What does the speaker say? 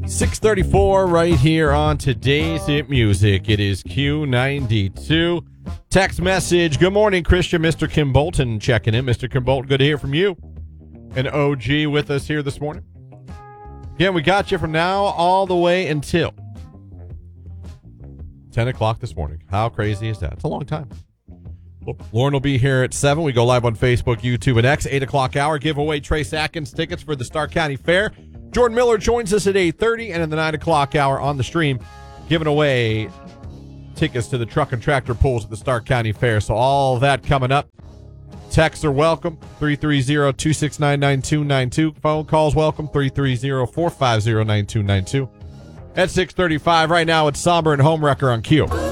6:34 right here on today's Hit Music. It is Q92. Text message. Good morning, Christian. Mr. Kim Bolton checking in. Mr. Kim Bolton, good to hear from you. An OG with us here this morning. Again, we got you from now all the way until 10 o'clock this morning. How crazy is that? It's a long time. Lauren will be here at 7. We go live on Facebook, YouTube, and X. 8 o'clock hour. Give away Trace Atkins tickets for the Stark County Fair. Jordan Miller joins us at 8:30, and in the 9 o'clock hour on the stream, giving away tickets to the truck and tractor pulls at the Stark County Fair. So all that coming up. Texts are welcome, 330-269-9292. Phone calls welcome, 330-450-9292. At 6:35 right now, it's Somber and Homewrecker on Q.